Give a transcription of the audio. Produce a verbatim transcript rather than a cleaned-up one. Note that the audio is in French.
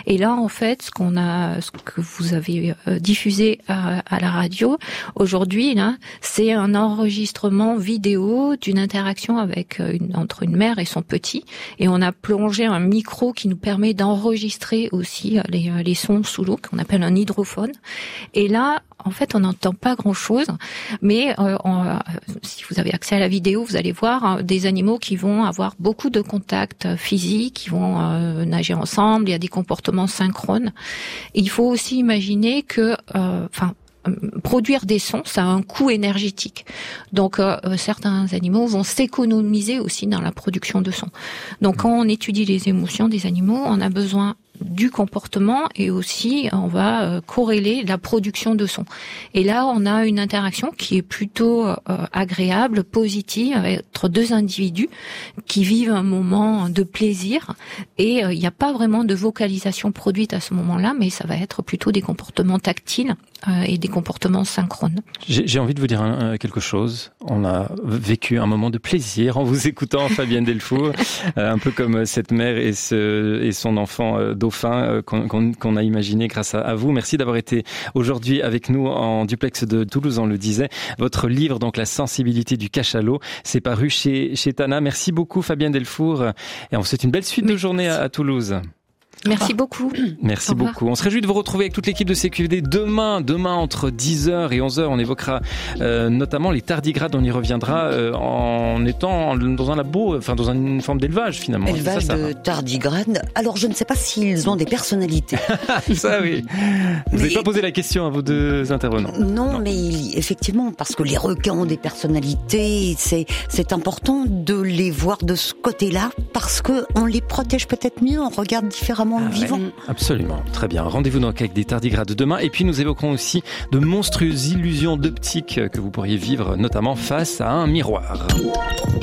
Et là, en fait, ce qu'on a, ce que vous avez euh, diffusé à, à la radio aujourd'hui, là, c'est un enregistrement vidéo d'une interaction avec une, entre une mère et son petit. Et on a plongé un micro qui nous permet d'enregistrer aussi les, les sons sous l'eau, qu'on appelle un hydrophone. Et là, en fait, on n'entend pas grand-chose, mais euh, on, euh, si vous avez accès à la vidéo, vous allez voir hein, des animaux qui vont avoir beaucoup de contacts physiques, qui vont euh, nager ensemble, il y a des comportements synchrones. Et il faut aussi imaginer que, enfin, euh, produire des sons, ça a un coût énergétique. Donc, euh, certains animaux vont s'économiser aussi dans la production de sons. Donc, quand on étudie les émotions des animaux, on a besoin du comportement et aussi on va euh, corréler la production de son. Et là, on a une interaction qui est plutôt euh, agréable, positive, entre deux individus qui vivent un moment de plaisir et il euh, n'y a pas vraiment de vocalisation produite à ce moment-là, mais ça va être plutôt des comportements tactiles euh, et des comportements synchrones. J'ai, j'ai envie de vous dire un, quelque chose. On a vécu un moment de plaisir en vous écoutant, Fabienne Delfour, euh, un peu comme cette mère et, ce, et son enfant euh, dauphin qu'on, qu'on, qu'on a imaginé grâce à, à vous. Merci d'avoir été aujourd'hui avec nous en duplex de Toulouse, on le disait. Votre livre, donc La sensibilité du cachalot, c'est paru chez, chez Tana. Merci beaucoup Fabienne Delfour et on vous souhaite une belle suite de journée à, à Toulouse. Merci beaucoup. Merci beaucoup. On se réjouit de vous retrouver avec toute l'équipe de C Q V D demain, demain entre dix heures et onze heures. On évoquera euh, notamment les tardigrades. On y reviendra euh, en étant dans un labo, enfin dans une forme d'élevage finalement. Élevage ça, de tardigrades. Alors je ne sais pas s'ils ont des personnalités. Ça oui. Vous n'avez pas posé la question à vos deux intervenants. Non, non, mais effectivement, parce que les requins ont des personnalités, c'est c'est important de les voir de ce côté-là, parce que on les protège peut-être mieux, on regarde différemment. Ah vivant. Ouais, absolument, très bien. Rendez-vous donc avec des tardigrades demain et puis nous évoquerons aussi de monstrueuses illusions d'optique que vous pourriez vivre notamment face à un miroir.